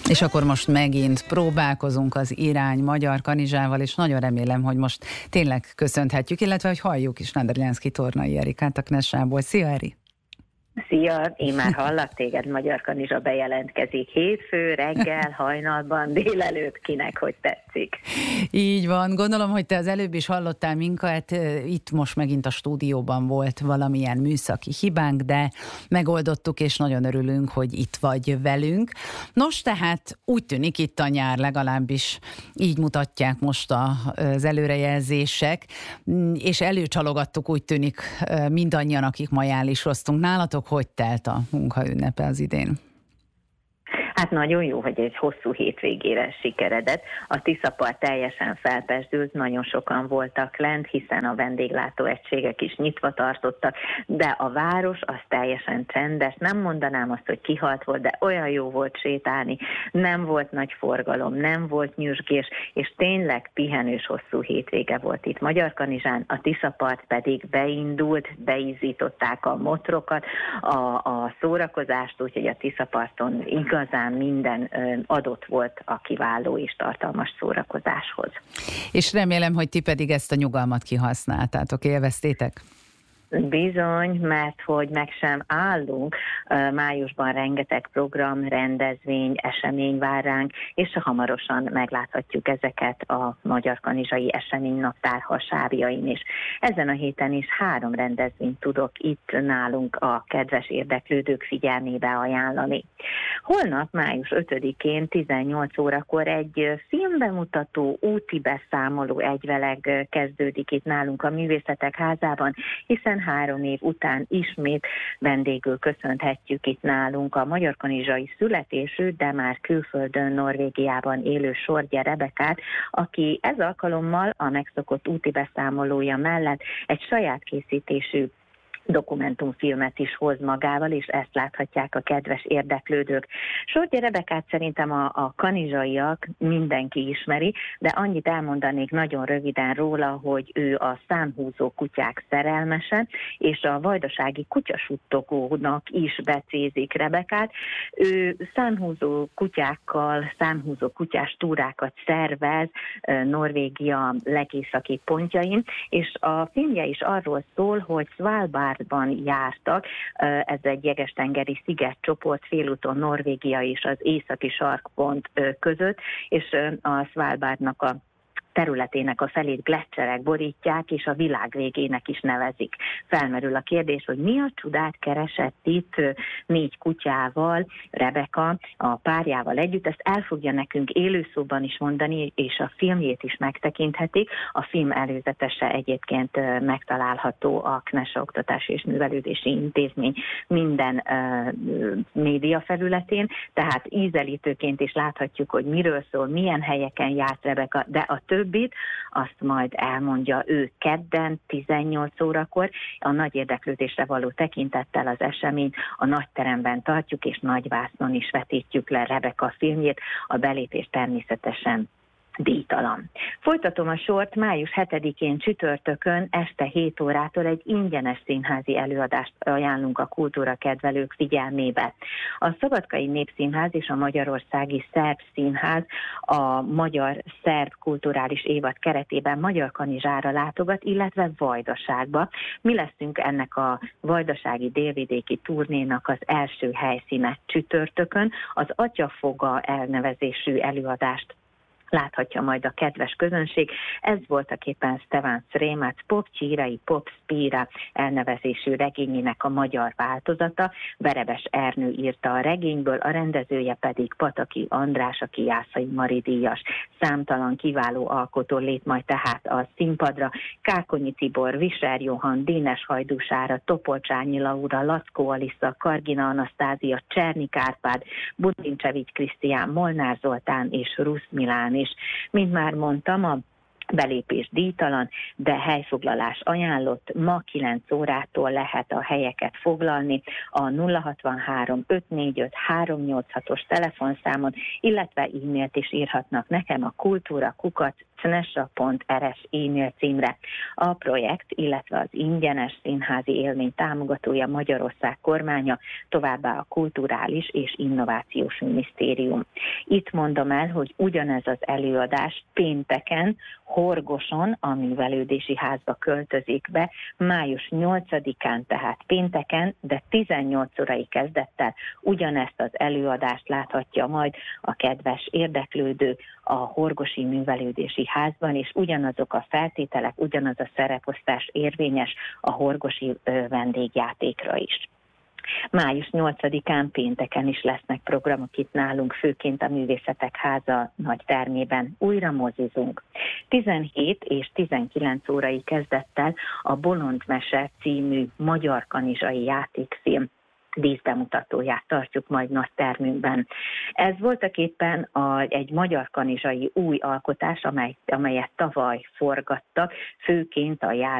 És akkor most megint próbálkozunk az Irány Magyar Kanizsával, és nagyon remélem, hogy most tényleg köszönhetjük, illetve hogy halljuk is Nadrjánszky Tornai Erikát a Knessából. Szia, Eri! Szia, én már hallak téged, Magyar Kanizsa bejelentkezik hétfő, reggel, hajnalban, délelőtt, kinek hogy tetszik. Így van, gondolom, hogy te az előbb is hallottál minket, itt most megint a stúdióban volt valamilyen műszaki hibánk, de megoldottuk, és nagyon örülünk, hogy itt vagy velünk. Nos, tehát úgy tűnik itt a nyár, legalábbis így mutatják most az előrejelzések, és előcsalogattuk, úgy tűnik mindannyian, akik ma jálisoztunk nálatok. Hogy telt a munkaünnepe az idén? Hát nagyon jó, hogy egy hosszú hétvégére sikeredett. A Tiszapart teljesen felpezsdült, nagyon sokan voltak lent, hiszen a vendéglátóegységek is nyitva tartottak, de a város az teljesen csendes. Nem mondanám azt, hogy kihalt volt, de olyan jó volt sétálni. Nem volt nagy forgalom, nem volt nyüzsgés, és tényleg pihenős hosszú hétvége volt itt Magyarkanizsán. A Tiszapart pedig beindult, beízították a motrokat, a szórakozást, úgyhogy a Tiszaparton igazán minden adott volt a kiváló és tartalmas szórakozáshoz. És remélem, hogy ti pedig ezt a nyugalmat kihasználtátok, élveztétek? Bizony, mert hogy meg sem állunk. Májusban rengeteg program, rendezvény, esemény vár ránk, és hamarosan megláthatjuk ezeket a Magyar Kanizsai Eseménynaptár hasábjain is. Ezen a héten is 3 rendezvényt tudok itt nálunk a kedves érdeklődők figyelmébe ajánlani. Holnap, május 5-én 18 órakor egy filmbemutató, úti beszámoló egyveleg kezdődik itt nálunk a Művészetek Házában, hiszen 3 év után ismét vendégül köszönhetjük itt nálunk a magyarkanizsai születésű, de már külföldön, Norvégiában élő Sorgya Rebekát, aki ez alkalommal a megszokott úti beszámolója mellett egy saját készítésű dokumentumfilmet is hoz magával, és ezt láthatják a kedves érdeklődők. Sorgya Rebekát szerintem a kanizsaiak mindenki ismeri, de annyit elmondanék nagyon röviden róla, hogy ő a számhúzó kutyák szerelmese, és a vajdasági kutyasuttogónak is becézik Rebekát. Ő számhúzó kutyákkal, számhúzó kutyás túrákat szervez Norvégia legészakibb pontjain, és a filmje is arról szól, hogy Svalbard jártak, ez egy jegestengeri szigetcsoport félúton Norvégia és az északi sarkpont között, és a Svalbardnak a területének a felét gleccserek borítják, és a világ végének is nevezik. Felmerül a kérdés, hogy mi a csodát keresett itt 4 kutyával Rebeka, a párjával együtt. Ezt el fogja nekünk élőszóban is mondani, és a filmjét is megtekinthetik. A film előzetese egyébként megtalálható a Knessa Oktatási és Művelődési Intézmény minden média felületén, tehát ízelítőként is láthatjuk, hogy miről szól, milyen helyeken járt Rebeka, de a többit azt majd elmondja ő kedden 18 órakor. A nagy érdeklődésre való tekintettel az esemény a nagyteremben tartjuk, és nagyvásznon is vetítjük le Rebeka filmjét. A belépés természetesen díjtalan. Folytatom a sort, május 7-én csütörtökön este 7 órától egy ingyenes színházi előadást ajánlunk a kultúra kedvelők figyelmébe. A Szabadkai Népszínház és a Magyarországi Szerb Színház a magyar-szerb kulturális évad keretében Magyarkanizsára látogat, illetve Vajdaságba. Mi leszünk ennek a vajdasági délvidéki turnénak az első helyszíne csütörtökön. Az Atyafoga elnevezésű előadást láthatja majd a kedves közönség. Ez voltaképpen Stefan Sremac Popcsírai Popspíra elnevezésű regényének a magyar változata. Verebes Ernő írta a regényből, a rendezője pedig Pataki András, aki Jászai Mari díjas. Számtalan kiváló alkotó lép majd tehát a színpadra. Kákonyi Tibor, Viser Johann, Dénes Hajdúsára, Topolcsányi Laura, Lackó Alisza, Kargina Anasztázia, Csernik Árpád, Budincsevics Krisztián, Molnár Zoltán és Rusz Milán is. Mint már mondtam, a belépés díjtalan, de helyfoglalás ajánlott. Ma 9 órától lehet a helyeket foglalni a 063 545 386-os telefonszámon, illetve e-mailt is írhatnak nekem a kultúra@cvk.hu. snesra.rs e-mail címre. A projekt, illetve az ingyenes színházi élmény támogatója Magyarország kormánya, továbbá a Kulturális és Innovációs Minisztérium. Itt mondom el, hogy ugyanez az előadás pénteken Horgoson a művelődési házba költözik be, május 8-án, tehát pénteken, de 18 órai kezdettel ugyanezt az előadást láthatja majd a kedves érdeklődő a Horgosi Művelődési Házban, és ugyanazok a feltételek, ugyanaz a szereposztás érvényes a horgosi vendégjátékra is. Május 8-án pénteken is lesznek programok itt nálunk, főként a Művészetek Háza nagy termében. Újra mozizunk. 17 és 19 órai kezdettel a Bolondmese című magyar kanizsai játékfilm díszbemutatóját tartjuk majd nagy termünkben. Ez voltaképpen egy magyar kanizsai új alkotás, amelyet tavaly forgattak, főként a